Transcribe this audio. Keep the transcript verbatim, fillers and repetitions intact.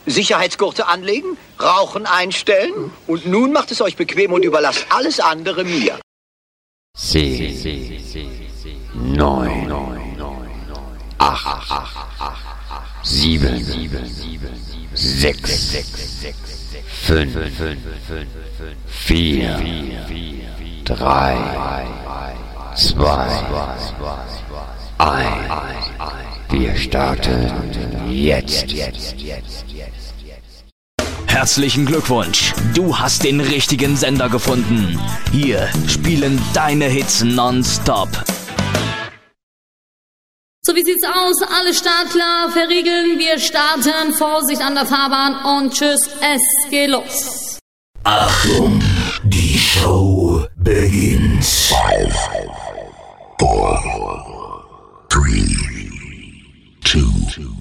Sicherheitsgurte anlegen, Rauchen einstellen und nun macht es euch bequem und überlasst alles andere mir. Zehn, neun, acht, sieben, sechs, fünf, vier, drei, zwei, eins. Wir starten jetzt. Herzlichen Glückwunsch, du hast den richtigen Sender gefunden. Hier spielen deine Hits nonstop. So, wie sieht's aus? Alle startklar, verriegeln, wir starten. Vorsicht an der Fahrbahn und tschüss, es geht los. Achtung, die Show beginnt. Five, four, three, two,